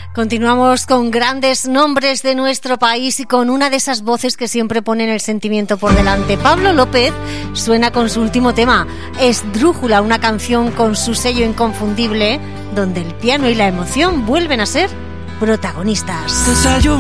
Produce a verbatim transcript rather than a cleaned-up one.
Continuamos con grandes nombres de nuestro país y con una de esas voces que siempre ponen el sentimiento por delante. Pablo López suena con su último tema, Esdrújula, una canción con su sello inconfundible, donde el piano y la emoción vuelven a ser protagonistas.